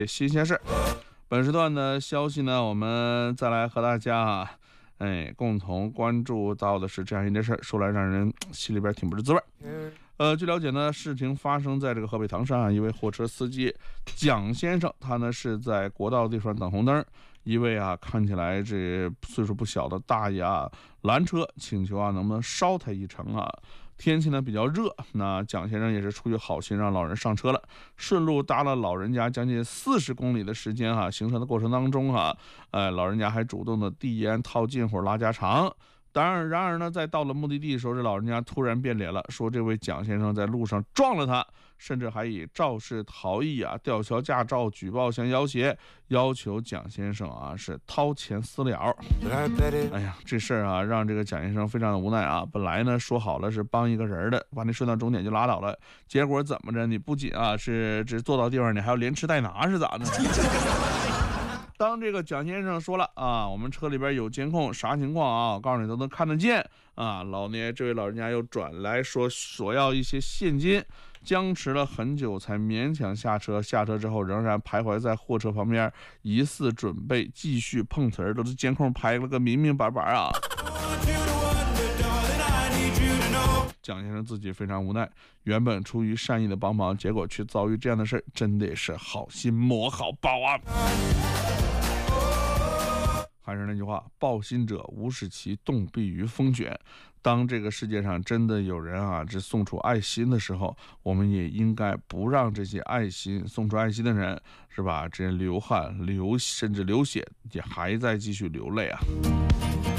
新鲜事。本时段的消息呢，我们再来和大家共同关注到的是这样一件事，说来让人心里边挺不是滋味。据了解呢，事情发生在这个河北唐山一位货车司机蒋先生，他呢是在国道地方等红灯，一位看起来这岁数不小的大爷拦车，请求能不能捎他一程天气呢比较热，那蒋先生也是出于好心让老人上车了，顺路搭了老人家将近40公里的时间行程的过程当中老人家还主动的递烟套近乎拉家常。然而呢，在到了目的地的时候，这老人家突然变脸了，说这位蒋先生在路上撞了他，甚至还以肇事逃逸吊销驾照、举报相要挟，要求蒋先生是掏钱私了。哎呀，这事儿让这个蒋先生非常的无奈本来呢说好了是帮一个人的，把你顺到终点就拉倒了，结果怎么着？你不仅是只坐到地方，你还要连吃带拿是咋的？当这个蒋先生说了我们车里边有监控，啥情况我告诉你都能看得见这位老人家又转来说索要一些现金，僵持了很久才勉强下车。下车之后仍然徘徊在货车旁边，疑似准备继续碰瓷儿，都是监控拍了个明明白白蒋先生自己非常无奈，原本出于善意的帮忙，结果却遭遇这样的事，真的是好心磨好报还是那句话，报信者无使其冻毙于风卷。当这个世界上真的有人只送出爱心的时候，我们也应该不让这些送出爱心的人是吧，这些流汗甚至流血，也还在继续流泪